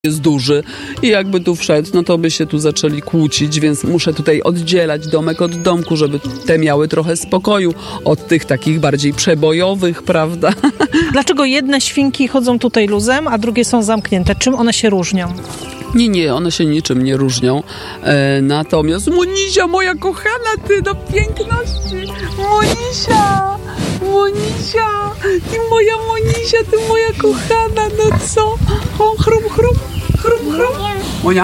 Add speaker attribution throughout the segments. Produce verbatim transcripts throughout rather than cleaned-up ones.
Speaker 1: jest duży i jakby tu wszedł, no to by się tu zaczęli kłócić, więc muszę tutaj oddzielać domek od domku, żeby te miały trochę spokoju od tych takich bardziej przebojowych, prawda?
Speaker 2: Dlaczego jedne świnki chodzą tutaj luzem, a drugie są zamknięte? Czym one się różnią?
Speaker 1: Nie, nie, one się niczym nie różnią. E, natomiast Monisia, moja kochana, ty do piękności! Monisia! Monisia! Ty moja Monisia, ty moja kochana, no co? O, chrum, chrum, chrum, chrum. Monia?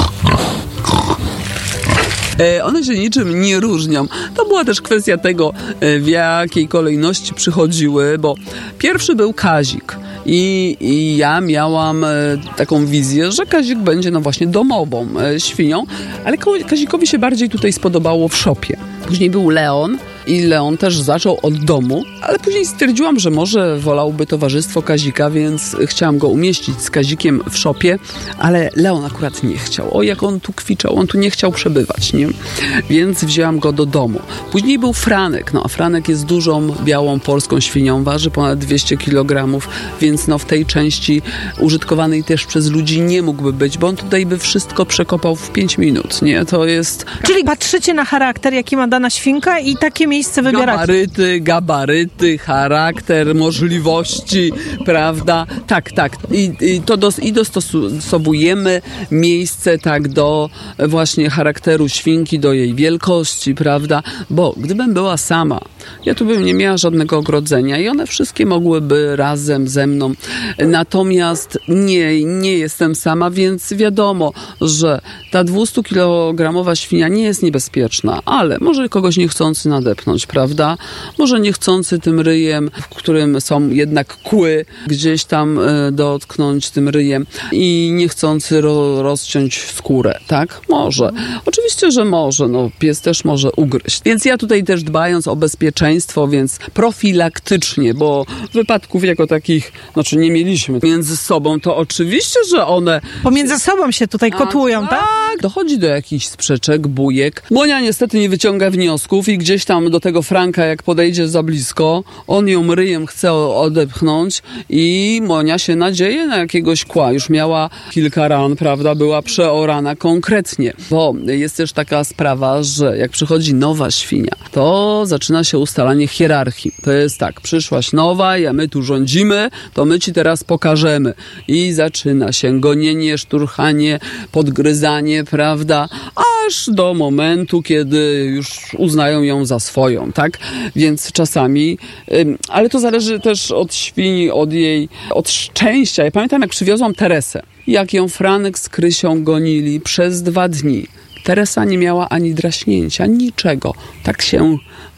Speaker 1: E, one się niczym nie różnią. To była też kwestia tego, e, w jakiej kolejności przychodziły, bo pierwszy był Kazik. I, I ja miałam e, taką wizję, że Kazik będzie no właśnie domową e, świnią, ale Kazikowi się bardziej tutaj spodobało w szopie. Później był Leon i Leon też zaczął od domu, ale później stwierdziłam, że może wolałby towarzystwo Kazika, więc chciałam go umieścić z Kazikiem w szopie, ale Leon akurat nie chciał. O, jak on tu kwiczał, on tu nie chciał przebywać, nie? Więc wzięłam go do domu. Później był Franek, no a Franek jest dużą, białą, polską świnią, waży ponad dwieście kilogramów, więc no w tej części użytkowanej też przez ludzi nie mógłby być, bo on tutaj by wszystko przekopał w pięć minut, nie? To jest...
Speaker 2: Czyli patrzycie na charakter, jaki ma dana świnka i takie miejsce wybieracie.
Speaker 1: Gabaryty, gabaryty, charakter, możliwości, prawda? Tak, tak. I, i to dos, i dostosowujemy miejsce tak do właśnie charakteru świnki, do jej wielkości, prawda? Bo gdybym była sama, ja tu bym nie miała żadnego ogrodzenia i one wszystkie mogłyby razem ze mną. Natomiast nie, nie jestem sama, więc wiadomo, że ta dwustukilogramowa świnia nie jest niebezpieczna, ale może kogoś niechcący nadepnąć, prawda? Może niechcący tym ryjem, w którym są jednak kły, gdzieś tam e, dotknąć tym ryjem i niechcący ro, rozciąć skórę, tak? Może. Oczywiście, że może. No, pies też może ugryźć. Więc ja tutaj też dbając o bezpieczeństwo, więc profilaktycznie, bo wypadków jako takich, znaczy nie mieliśmy między sobą, to oczywiście, że one...
Speaker 2: Pomiędzy sobą się tutaj kotłują, tak?
Speaker 1: Tak, dochodzi do jakichś sprzeczek, bujek. Monia niestety nie wyciąga wniosków i gdzieś tam do tego Franka, jak podejdzie za blisko, on ją ryjem chce odepchnąć i Monia się nadzieje na jakiegoś kła. Już miała kilka ran, prawda? Była przeorana konkretnie. Bo jest też taka sprawa, że jak przychodzi nowa świnia, to zaczyna się ustalanie hierarchii. To jest tak, przyszłaś nowa, ja my tu rządzimy, to my ci teraz pokażemy. I zaczyna się gonienie, szturchanie, podgryzanie, prawda? Aż do momentu, kiedy już uznają ją za swoją, tak? Więc czasami, ym, ale to zależy też od świni, od jej, od szczęścia. Ja pamiętam, jak przywiozłam Teresę, jak ją Franek z Krysią gonili przez dwa dni. Teresa nie miała ani draśnięcia, niczego. Tak się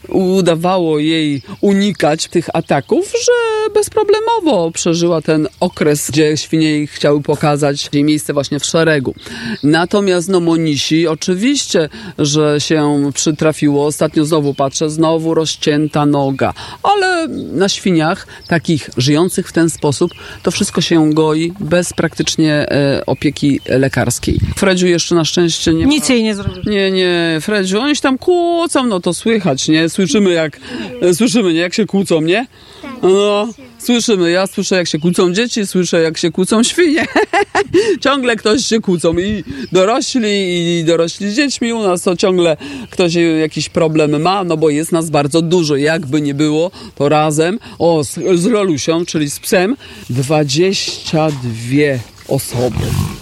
Speaker 1: udawało jej unikać tych ataków, że bezproblemowo przeżyła ten okres, gdzie świnie jej chciały pokazać jej miejsce właśnie w szeregu. Natomiast no Monisi oczywiście, że się przytrafiło. Ostatnio znowu patrzę, znowu rozcięta noga. Ale na świniach takich żyjących w ten sposób to wszystko się goi bez praktycznie e, opieki lekarskiej. Fredziu jeszcze na szczęście nie ma...
Speaker 2: Nic jej nie zrobił.
Speaker 1: Nie, nie, Fredziu, oni się tam kłócą, no to słychać, nie? Słyszymy jak, słyszymy, nie? Jak się kłócą, nie? No, słyszymy, ja słyszę jak się kłócą dzieci, słyszę jak się kłócą świnie. Ciągle ktoś się kłócą i dorośli, i dorośli z dziećmi. U nas to ciągle ktoś jakiś problem ma, no bo jest nas bardzo dużo. Jakby nie było, to razem, o, z, z Lolusią, czyli z psem, dwadzieścia dwie osoby.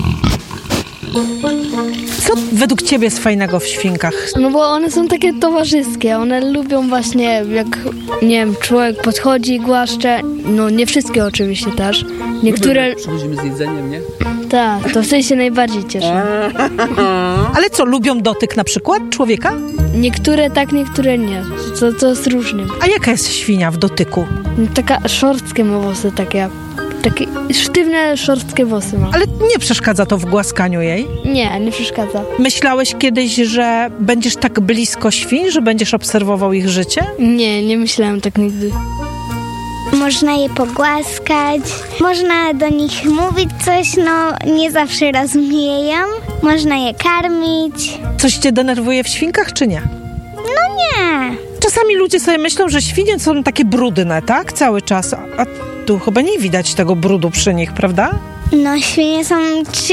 Speaker 2: Co według ciebie jest fajnego w świnkach?
Speaker 3: No bo one są takie towarzyskie, one lubią właśnie, jak, nie wiem, człowiek podchodzi, głaszcze, no nie wszystkie oczywiście też. Niektóre...
Speaker 1: Przychodzimy z jedzeniem, nie?
Speaker 3: Tak, to wtedy się najbardziej cieszę.
Speaker 2: Ale co, lubią dotyk na przykład człowieka?
Speaker 3: Niektóre tak, niektóre nie. To, to jest różnie.
Speaker 2: A jaka jest świnia w dotyku?
Speaker 3: No, taka szorstkie ma włosy, takie... Takie sztywne, szorstkie włosy ma.
Speaker 2: Ale nie przeszkadza to w głaskaniu jej?
Speaker 3: Nie, nie przeszkadza.
Speaker 2: Myślałeś kiedyś, że będziesz tak blisko świń, że będziesz obserwował ich życie?
Speaker 3: Nie, nie myślałem tak nigdy.
Speaker 4: Można je pogłaskać, można do nich mówić coś, no nie zawsze rozumieją. Można je karmić.
Speaker 2: Coś cię denerwuje w świnkach, czy nie?
Speaker 4: No nie.
Speaker 2: Czasami ludzie sobie myślą, że świnie są takie brudne, tak? Cały czas. A tu chyba nie widać tego brudu przy nich, prawda?
Speaker 4: No, świnie są trzy